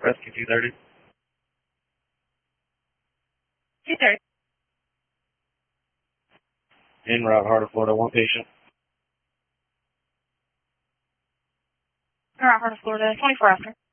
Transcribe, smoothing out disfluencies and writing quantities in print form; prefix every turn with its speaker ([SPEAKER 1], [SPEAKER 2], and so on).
[SPEAKER 1] Rescue 230.
[SPEAKER 2] 230.
[SPEAKER 1] En route, Heart of Florida, one patient.
[SPEAKER 2] All right, Heart of Florida, 24 after.